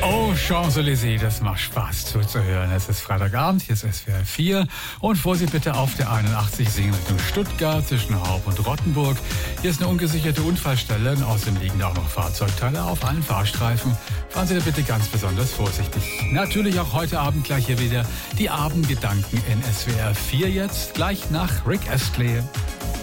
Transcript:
Oh, Champs-Élysées, das macht Spaß zuzuhören. Es ist Freitagabend, hier ist SWR 4 und Vorsicht bitte auf der 81 Singen Richtung Stuttgart zwischen Haub und Rottenburg. Hier ist eine ungesicherte Unfallstelle und außerdem liegen da auch noch Fahrzeugteile auf allen Fahrstreifen. Fahren Sie da bitte ganz besonders vorsichtig. Natürlich auch heute Abend gleich hier wieder die Abendgedanken in SWR 4 jetzt, gleich nach Rick Astley.